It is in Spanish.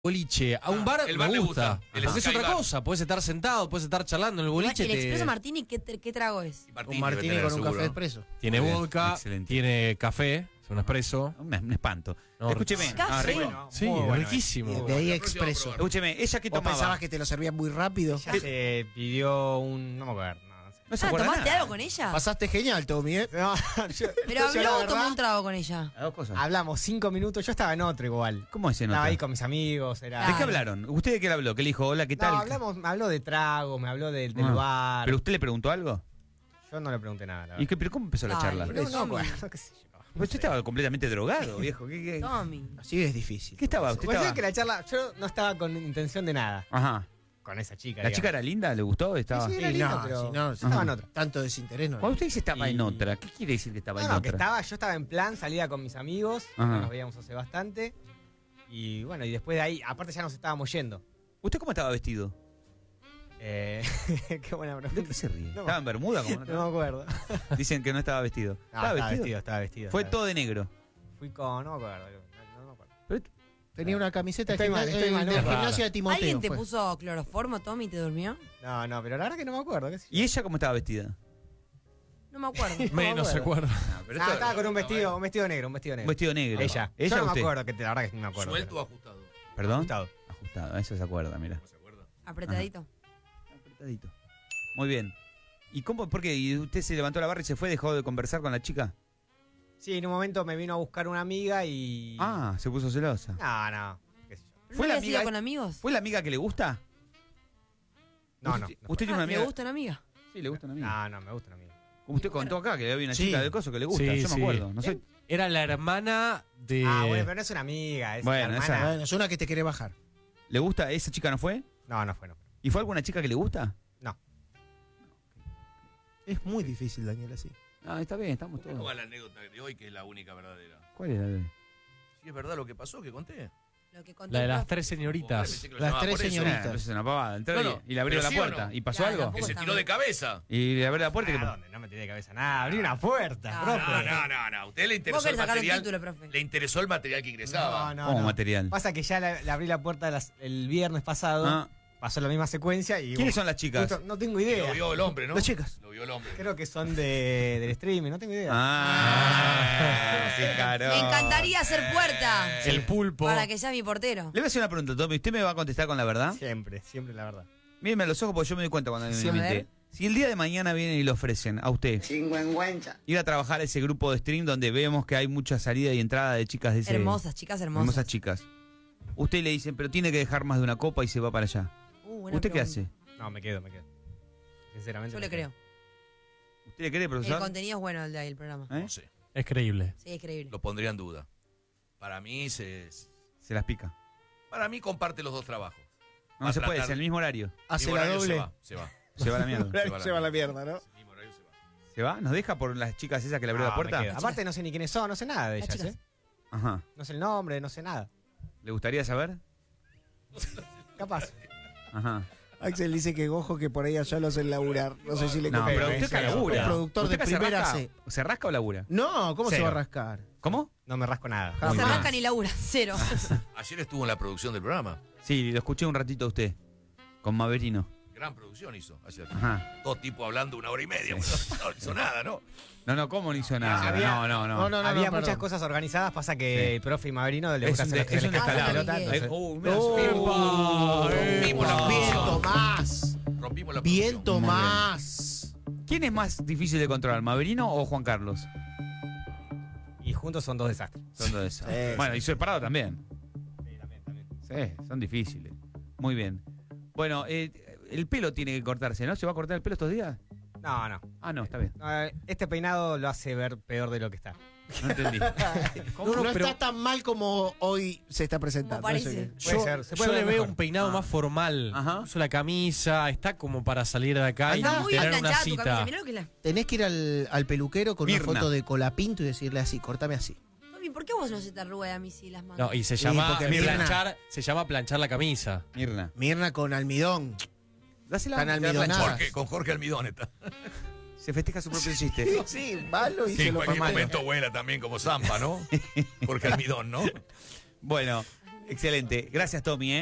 boliche a un bar, el bar me le gusta. gusta. El Porque es Sky otra Bar. cosa. Puedes estar sentado, puedes estar charlando en el boliche. ¿El expreso Martini qué trago es? Un martini con un café expreso. Tiene Muy bien, vodka, excelente. tiene café, es un espresso. Un espanto. No, Escúcheme. Café. Rico. Sí, Muy bueno, riquísimo. De ahí La próxima expreso. vamos a Escúcheme, ¿ella qué ¿Vos tomaba? pensabas que te lo servían muy rápido? Ya se pidió un... No me acuerdo. No sé. No se acuerda ¿Tomaste nada. algo con ella? Pasaste genial, Tommy, ¿eh? No, ¿Pero yo la habló o verdad, tomó un trago con ella? Las dos cosas. Hablamos 5 minutos. Yo estaba en otro igual. ¿Cómo es en Estaba otra? ahí con mis amigos. Era... ¿De qué hablaron? ¿Usted de qué le habló? ¿Qué le dijo? Hola, ¿qué tal? No, me habló de trago, me habló del Ah. bar. ¿Pero usted le preguntó algo? Yo no le pregunté nada. la ¿Y qué, pero cómo empezó la Ay, charla? pero- verdad. No, me acuerdo, qué sé yo. Pues usted estaba completamente drogado, viejo. ¿Qué? Tommy. Así es difícil. ¿Qué estaba? ¿Usted Pues es estaba? que la charla... Yo no estaba con intención de nada. Ajá. Con esa chica. ¿La chica era linda? ¿Le gustó? Estaba. Sí, Sí, era linda, no, pero si no, yo estaba en ajá. otra. Tanto desinterés no. Cuando usted dice estaba Y- en otra, ¿qué quiere decir que estaba en No, que otra? yo estaba en plan, salía con mis amigos, Ajá. no nos veíamos hace bastante. Y bueno, y después de ahí, aparte ya nos estábamos yendo. ¿Usted cómo estaba vestido? Qué buena ¿De pregunta. qué se ríe? No. ¿Estaba en bermuda? Como no No estaba? me acuerdo. Dicen que no estaba vestido. Estaba vestido. Fue estaba todo de negro. vestido. Fui con, no me acuerdo. No me acuerdo. Pero- Tenía una camiseta Estoy mal, estoy mal, de no me gimnasia de Timoteo. ¿Alguien te fue. puso cloroformo, Tommy, y te durmió? No, pero la verdad que no me acuerdo. ¿Qué sé yo? ¿Y ella cómo estaba vestida? No me acuerdo. Menos se acuerda. Estaba con un vestido negro, un vestido Un negro. vestido negro. Ella. ¿Ella Yo o no me usted? acuerdo, la verdad que no me acuerdo. ¿Suelto o pero- ajustado? ¿Perdón? Ajustado. Ajustado, eso se acuerda, mira. ¿No se acuerda? Apretadito. Apretadito. Muy bien. ¿Y cómo? ¿Por qué? ¿Y usted se levantó a la barra y se fue? ¿Dejó de conversar con la chica? Sí, en un momento me vino a buscar una amiga y... Ah, se puso celosa. No, qué sé yo. ¿No ¿Fue la habías ido amiga- con amigos? ¿Fue la amiga que le gusta? No. ¿Usted tiene una ¿Le amiga? gusta una amiga? Sí, le gusta una amiga. No, me gusta una amiga. Como usted contó acá, que había una Sí. chica del coso que le gusta. Sí, Yo sí. me acuerdo. No sé. Era la hermana de. Bueno, pero no es una amiga, es Bueno, una esa- hermana. Bueno, es una que te quiere bajar. ¿Le gusta? ¿Esa chica no fue? No fue. ¿Y fue alguna chica que le gusta? No. Es muy difícil, Daniel, así. Ah, está bien, estamos ¿Cómo va todos. la anécdota de hoy que es la única verdadera? ¿Cuál era? Si es verdad lo que pasó, que conté. Lo que contó La de el las profe. tres señoritas. Pensé que lo Las llamaba tres por eso. señoritas. Entonces es una pavada. Entró No, no, y le abrió pero la sí o puerta. no. ¿Y pasó Ya, algo? tampoco Que se está tiró de mal. cabeza. Y le abrió la puerta y ¿qué ¿Dónde? No me tiré de cabeza nada. Abrí una puerta, No, profe. No. A usted le Vos interesó el querés sacar un material. título, profe. Le interesó el material que ingresaba. ¿Cómo material? Pasa que ya le abrí la puerta el viernes pasado. Ah. Pasó la misma secuencia y... ¿Quiénes son las chicas? justo- no tengo Lo idea. vio el hombre, ¿no? Las chicas. Lo vio el hombre. Creo que son del streaming, no tengo idea. Qué caro. Me encantaría hacer puerta. El pulpo. Para que sea mi portero. Le voy a hacer una pregunta, Tommy. ¿Usted me va a contestar con la verdad? Siempre la verdad. Míreme a los ojos porque yo me doy cuenta cuando me Sí, a miente. ver. Si el día de mañana vienen y le ofrecen a usted ir a trabajar a ese grupo de stream donde vemos que hay mucha salida y entrada de chicas de ese... Hermosas, chicas hermosas. Hermosas chicas. Usted le dicen, pero tiene que dejar más de una copa y se va para allá. Buena ¿Usted qué pregunta. hace? No, me quedo. Sinceramente. Yo me le quedo. creo. ¿Usted le cree, El profesor? contenido es bueno el de ahí, el programa. ¿Eh? No sé. Es creíble. Sí, es creíble. Lo pondría en duda. Para mí Se las pica. Para mí comparte los dos trabajos. No, Va a se puede, tratar- es el mismo horario. Hace mismo la horario doble. Se va. Se va a la mierda. Se va a la mierda, ¿no? Ese mismo horario se va. ¿Se va? ¿Nos deja por las chicas esas que le abrió la No, puerta? me quedo. Aparte no sé ni quiénes son, no sé nada de Las ellas, chicas. ¿eh? Ajá. No sé el nombre, no sé nada. ¿Le gustaría saber? Capaz. Ajá. Axel dice que Gojo que por ahí allá lo hacen laburar. No sé si le No, conviene. pero usted que labura. Un productor de ¿Usted que se primera rasca? C. ¿Se rasca o labura? No, ¿cómo se Cero. va a rascar? ¿Cómo? No me rasco nada. Jamás. Se arranca ni labura, cero. Ayer estuvo en la producción del programa. Sí, lo escuché un ratito a usted. Con Maverino. Gran producción hizo ayer. Ajá. Todo tipo hablando 1 hora y media. No hizo nada, ¿no? No, ¿cómo no hizo nada? Había- No. Había perdón. muchas cosas organizadas, pasa que Sí. el profe y Maverino le Es gusta un hacer de- es un los que le cagan la descalabro. pelota, entonces- Rompimos la Viento producción. más. Rompimos la Viento Muy bien. más. ¿Quién es más difícil de controlar, Maverino o Juan Carlos? Y juntos son dos desastres. Son dos de esos. Sí, Bueno, y separado también. Sí, también. Sí, son difíciles. Muy bien. Bueno, el pelo tiene que cortarse, ¿no? ¿Se va a cortar el pelo estos días? No. Ah, no, está bien. No, este peinado lo hace ver peor de lo que está. No entendí. No, está tan mal como hoy se está presentando. Como parece. Eso que- Puede Yo, ser, se yo puede le ver veo mejor. un peinado Ah. más formal. Ajá. Usa la camisa, está como para salir de acá y Está muy bien tener una planchada tu camisa. cita. Mirá lo que la... Tenés que ir al peluquero con Mirna. una foto de Colapinto y decirle así, cortame así. Tommy, ¿por qué vos no se te arruga a mí si las manos? No, y se Sí, llama porque Mirna- planchar, se llama planchar la camisa. Mirna. Mirna con almidón. Dásela. Tan almidonada. Con Jorge Almidón está. Se festeja su propio chiste. Sí, malo y Que se en lo cualquier fue momento vuela también como Zampa, ¿no? Jorge Almidón, ¿no? Bueno, Excelente. Gracias, Tommy, ¿eh?